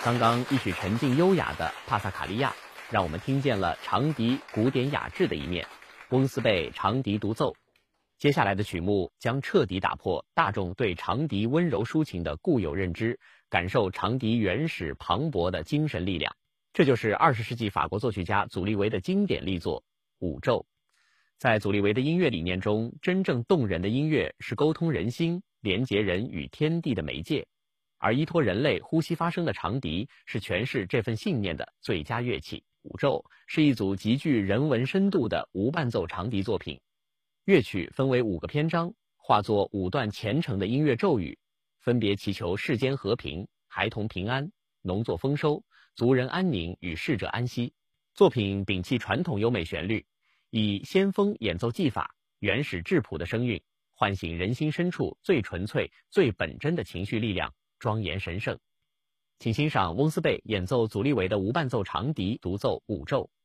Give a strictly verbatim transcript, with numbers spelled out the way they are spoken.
刚刚一曲沉静优雅的帕萨卡利亚，让我们听见了长笛古典雅致的一面。翁斯贝长笛独奏，接下来的曲目将彻底打破大众对长笛温柔抒情的固有认知，感受长笛原始磅礴的精神力量。这就是二十世纪法国作曲家祖利维的经典力作《五昼》。在祖利维的音乐理念中，真正动人的音乐是沟通人心、连结人与天地的媒介，而依托人类呼吸发声的长笛是诠释这份信念的最佳乐器。《五昼》是一组极具人文深度的无伴奏长笛作品，乐曲分为五个篇章，化作五段虔诚的音乐咒语，分别祈求世间和平、孩童平安、农作丰收、族人安宁与逝者安息。作品摒弃传统优美旋律，以先锋演奏技法、原始质朴的声韵，唤醒人心深处最纯粹、最本真的情绪力量，庄严神圣。请欣赏翁斯贝演奏祖利维的无伴奏长笛独奏《五昼》。